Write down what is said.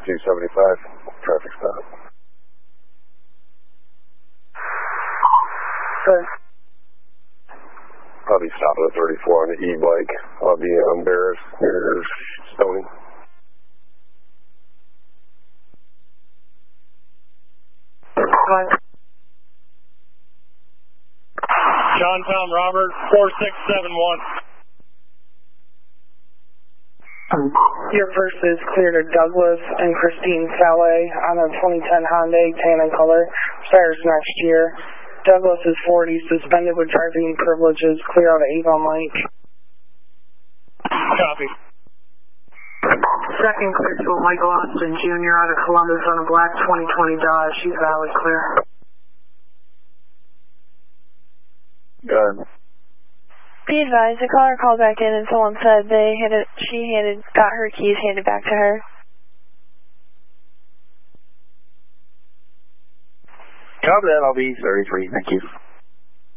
275, traffic stop. Good. Probably stop at a 34 on the e-bike. I'll be on Bears near Stony. John Tom Robert, 4671. Your first is clear to Douglas and Christine Saleh on a 2010 Hyundai tan and color. Expires next year. Douglas is 40, suspended with driving privileges. Clear out of Avon Lake. Copy. Second clear to Michael Austin Jr. out of Columbus on a black 2020 Dodge. She's valid clear. Good. Be advised, the caller called back in and someone said she got her keys handed back to her. Copy that, I'll be 33, thank you.